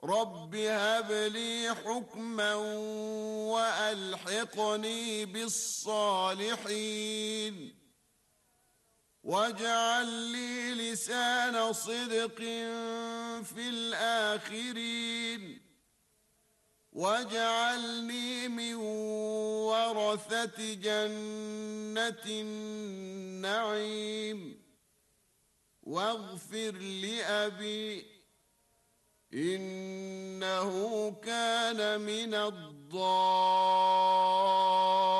رب هب لي حكما وألحقني بالصالحين واجعل لي لسان صدق في الآخرين واجعلني من ورثة جنة النعيم واغفر لأبي إنه كان من الضالين